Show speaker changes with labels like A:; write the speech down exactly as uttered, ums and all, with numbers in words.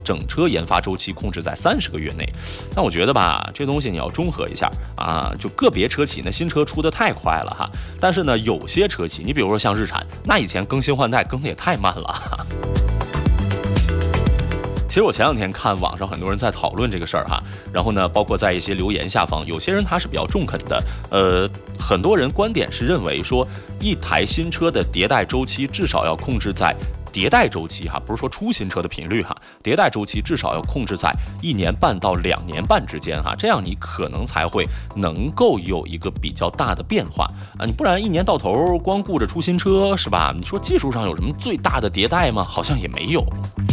A: 整车研发周期控制在三十个月内。但我觉得吧，这东西你要中和一下啊，就个别车企呢新车出的太快了哈，但是呢有些车企，你比如说像日产，那以前更新换代更的也太慢了哈。其实我前两天看网上很多人在讨论这个事儿哈，然后呢，包括在一些留言下方，有些人他是比较中肯的，呃，很多人观点是认为说，一台新车的迭代周期至少要控制在迭代周期哈，不是说出新车的频率哈，迭代周期至少要控制在一年半到两年半之间哈，这样你可能才会能够有一个比较大的变化啊，你不然一年到头光顾着出新车是吧？你说技术上有什么最大的迭代吗？好像也没有。